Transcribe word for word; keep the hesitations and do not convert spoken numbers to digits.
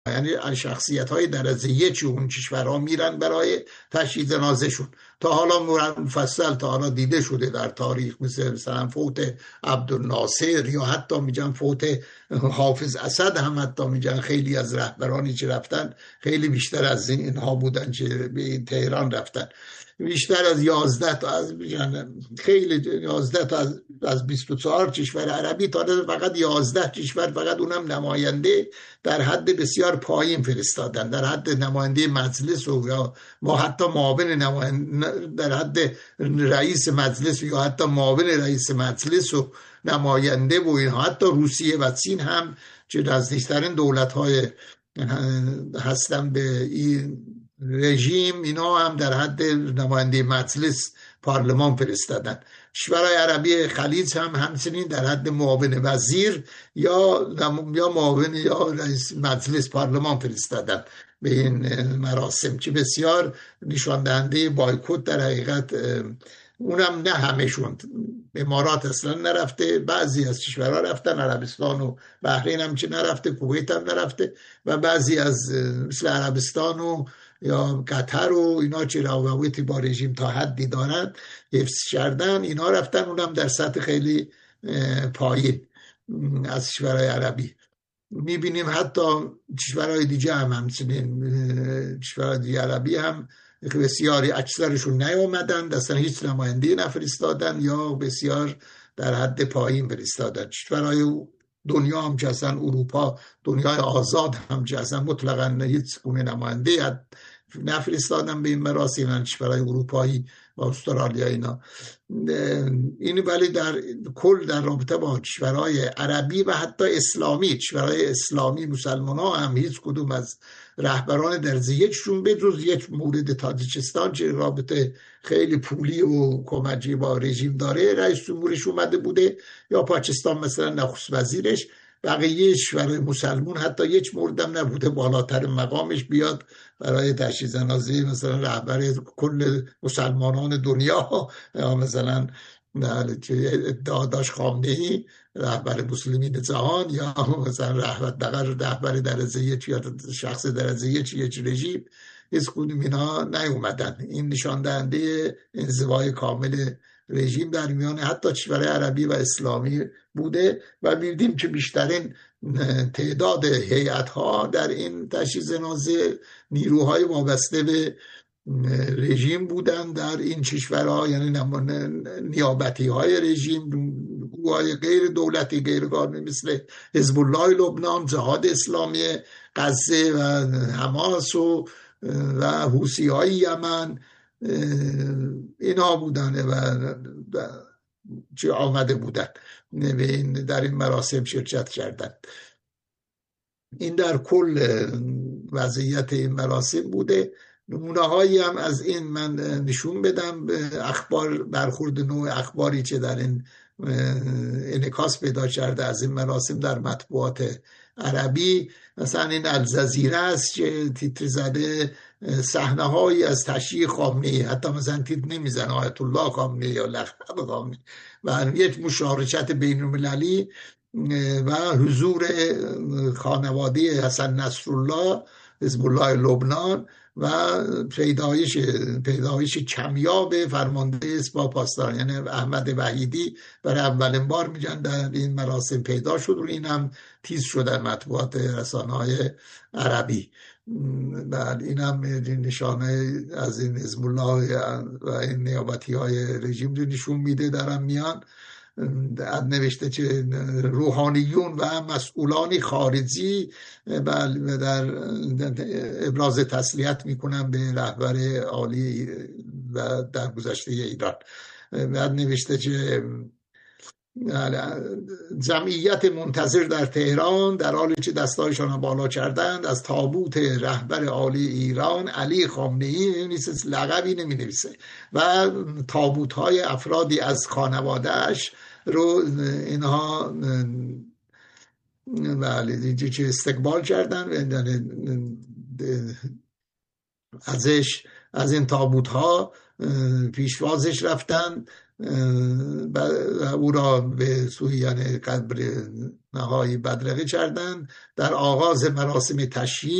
یعنی شخصیت های درجه یک اون کشورها میرن برای تشییع جنازه‌شون. تا حالا مفصل تا حالا دیده شده در تاریخ، مثل مثلا فوت عبدالناصر یا حتی میگن فوت حافظ اسد هم حتی میگن خیلی از رهبرانی که رفتن خیلی بیشتر از اینها بودن که به تهران رفتن. بیشتر از یازده تا از خیلی یازده تا از از بیست و چهار کشور عربی تا فقط یازده کشور فقط اونم نماینده در حد بسیار پایین فرستادن، در حد نماینده مجلس و یا ما حتی معاون نماینده در حد رئیس مجلس یا حتی معاون رئیس مجلس و نماینده و اینها. حتی روسیه و چین هم که نزدیکترین دولت‌های هستن به این رژیم، اینا هم در حد نماینده مجلس پارلمان فرستادن. کشورهای عربی خلیج هم همچنین در حد معاون وزیر یا یا معاون یا رئیس مجلس پارلمان فرستادن به این مراسم، که بسیار نشان دهنده بایکوت در حقیقت. اونم نه همشون، امارات اصلا نرفته، بعضی از کشورها رفتن، عربستان و بحرین هم که نرفته، کویت هم نرفته و بعضی از مثل عربستان و یا قطر و اینا که روابطی با رژیم تا حدی دارن حفظ کردن، اینا رفتن، اونم در سطح خیلی پایین از کشورهای عربی. میبینیم حتی کشورهای دیگه هم همچنین کشورهای دیگه عربی هم بسیاری اکثرشون نیامدن، اصلا هیچ نماینده نفرستادن یا بسیار در حد پایین فرستادن. کشورهای دنیا هم که اصلا اروپا دنیای آزاد هم که اصلا مطلقا هیچ گونه نماینده نفرستادن به این مراسم، کشورهای اروپایی و استرالیا اینا. این ولی در کل در رابطه با کشورهای عربی و حتی اسلامی، کشورهای اسلامی مسلمان ها هم هیچ کدوم از رهبران درجه یکشون به جز یک مورد تاجیکستان که رابطه خیلی پولی و کمکی با رژیم داره رئیس جمهورش اومده بوده، یا پاکستان مثلا نخست وزیرش، بقیه کشورهای مسلمان حتی یک موردم نبوده بالاتر مقامش بیاد برای تشییع جنازه مثلا رهبر کل مسلمانان دنیا، یا مثلا ادعا داشت خامنه‌ای رهبر مسلمین جهان، یا مثلا رهبر رهبر درجه یک یا شخص درجه یک یک رژیم، هیچ کدوم اینا نیومدن. این نشان دهنده انزوای کامل رژیم در میان حتی کشورهای عربی و اسلامی بوده و می‌بینیم که بیشترین تعداد هیئت‌ها در این تشییع جنازه نیروهای وابسته به رژیم بودن در این کشورها، یعنی نیابتی های رژیم، گروه‌های غیر دولتی غیر قانونی مثل حزب الله لبنان، جهاد اسلامی غزه و حماس و و حوثی های یمن، اینا بودن و چه آمده بودن در این مراسم شرکت کردند. این در کل وضعیت این مراسم بوده. نمونه هایی هم از این من نشون بدم، اخبار برخورد نوع اخباری که در این انعکاس پیدا کرده از این مراسم در مطبوعات عربی. مثلا این الجزیره است که تیتر زده صحنه هایی از تشییع خامنه‌ای، حتی مثلا تیتر نمیزنه آیت الله خامنه‌ای یا لقب خامنه‌ای، و یک مشارکت بین المللی و حضور خانواده حسن نصرالله حزب الله لبنان و پیدایش پیدایش کمیاب فرمانده اسبا پاسداران، یعنی احمد وحیدی برای اولین بار میگن در این مراسم پیدا شد و این هم تیز شد در مطبوعات رسانه‌های عربی. بعد این هم نشانه از این حزب الله و این نیابتی های رژیم رو نشون میده دارن میان. نوشته که روحانیون و مسئولان خارجی در ابراز تسلیت میکنن به رهبر عالی و در گذشته ایران. بعد نوشته که جمعیت منتظر در تهران در حالی که دستایشان بالا کردند از تابوت رهبر عالی ایران علی خامنه‌ای، نیست لقبی نمی نویسه، و تابوت های افرادی از خانوادهش رو اینها ولی که استقبال کردن ازش، از این تابوت ها پیشوازش رفتن او را به سوی یعنی قبر نهایی بدرقه کردند. در آغاز مراسم تشییع